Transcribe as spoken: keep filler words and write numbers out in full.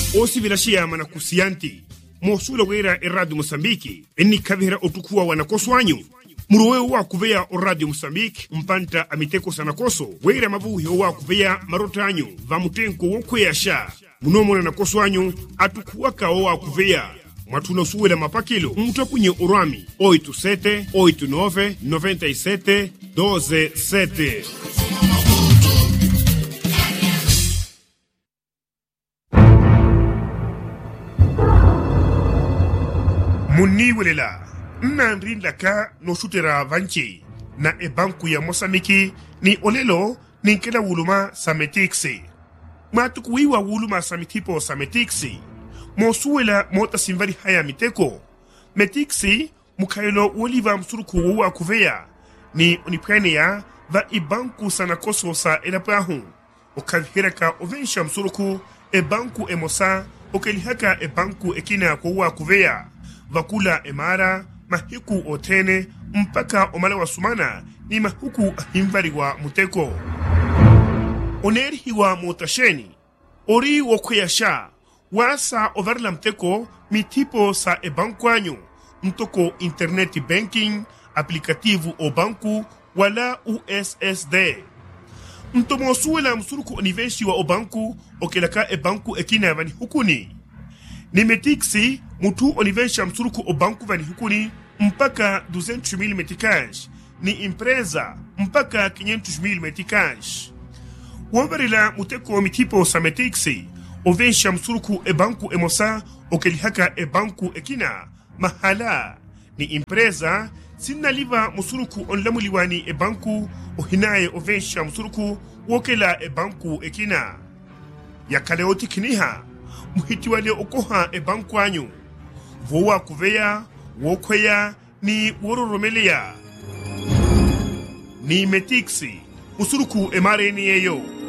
osi vilashia mana kusiyanti mosula wera e Radio Mosambiki enni kavihera otukuwa wanakoswanyu muruwe wa kuveya o Radio Mosambiki mpanta amiteko sanakoso wera mabuhi wa kuveya marotanyu va mutenko wokweyasha munomona nakoswanyu atukuwaka wa kuveya mwatuna suwela mapakilo mutapunye orami oito sete oito nove noventa e sete doze sete. Muni welela nna nrinda ka no shutera vanchi na e banku ya Mosambiki ni olelo ni nkela wuluma sametiksi matukuiwa wuluma samitipo sametiksi mosuwela mota simvari haya miteko metiksi mukayelo woliva msuruku wa kuveya ni onipene ya va ibanku sanakoso sa elapahu okavihiraka ovensha msuruku e banku emosa okelihaka e banku ekina kwa kuveya vakula emara mahiku otene mpaka omala wa sumana ni mahuku ahimvari wa muteko onerihi wa motasheni ori wokweyasha wasa overla mteko mitipo sa e bankuanyo mtoko internet banking aplikativu o banku wala U S S D mtomo suwela msuruku onivenshi wa o banku okelaka e banku ekina vani hukuni ni metiksi mutu onivensha msuruku o banku vani hukuni mpaka duzentos mil meticais ni impreza mpaka quinhentos mil meticais wabarila muteko mitipo sa metiksi ovensha msuruku e banku emosa okelihaka e banku ekina mahala ni impreza sinaliva msuruku onlamuliwani e banku ohinaye ovensha msuruku wokela e banku ekina yakaleoti kiniha muhiti wale okoha e banku anyu vowa kuveya wokweya ni wororomelea ni metiksi usuruku emareni yeyo